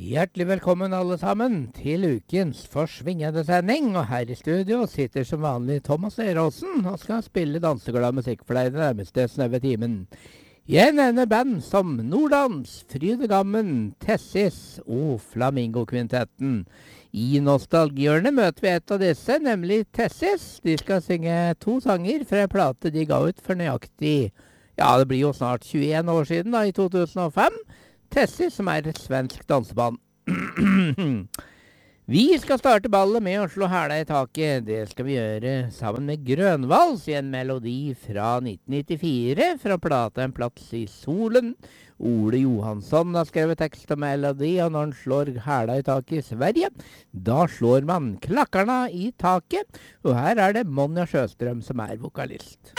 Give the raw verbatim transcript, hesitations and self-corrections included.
Hjertelig velkommen alle sammen til ukens forsvingende sending, og her i studio sitter som vanlig Thomas Eråsen og skal spille danseglad musikk for deg den nærmeste snaue timen. Jeg nevner band som Nordans, Frydegammen, Tessis og Flamingo-kvintetten. I Nostalgihjørnet møter vi et av disse, nemlig Tessis. De skal synge to sanger fra en plate de ga ut for nøyaktig, ja det blir jo snart tjueen år siden da, i to tusen og fem. Tessis, som er et svensk danseband. Vi skal starte ballet med å slå hæla i taket. Det skal vi gjøre sammen med Grønvals i en melodi fra nitten nittifire, fra plata En plass i solen. Ole Johansson har skrevet tekst og melodi, og når han slår hæla i taket i Sverige, da slår man klakkarna i taket. Og her er det Monja Sjøstrøm som er vokalist.